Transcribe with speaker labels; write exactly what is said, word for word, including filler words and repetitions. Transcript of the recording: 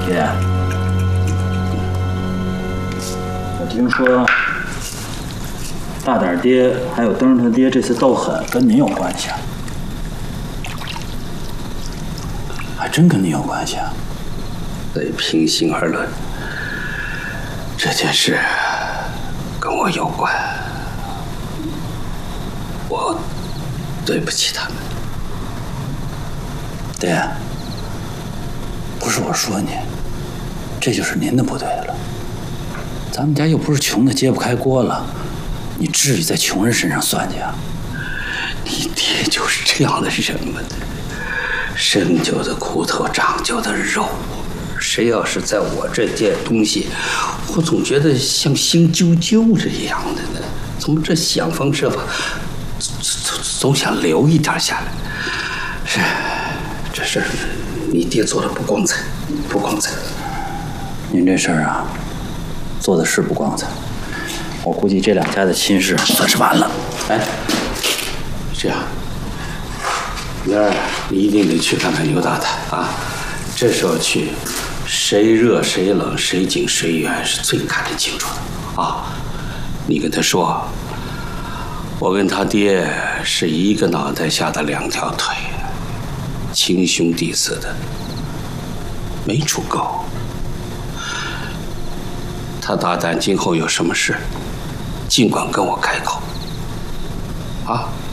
Speaker 1: 爹，我听说大胆爹还有灯他爹这次斗狠跟您有关系啊？还真跟您有关系啊？
Speaker 2: 得平心而论，这件事跟我有关，我对不起他们。
Speaker 1: 爹，不是我说您，这就是您的不对了。咱们家又不是穷的揭不开锅了，你至于在穷人身上算计啊？
Speaker 2: 你爹就是这样的人吗？生就的骨头，长就的肉，谁要是在我这点东西，我总觉得像新揪揪这样的呢。怎么这想方设法，总总想留一点下来？是，这事儿你爹做的不光彩，不光彩。
Speaker 1: 您这事儿啊，做的是不光彩。我估计这两家的亲事算是完了。
Speaker 2: 哎，这样，明儿你一定得去看看牛大太啊！这时候去，谁热谁冷，谁近谁远是最看得清楚的啊！你跟他说，我跟他爹是一个脑袋下的两条腿，亲兄弟似的，没处够。他大胆今后有什么事，尽管跟我开口，啊。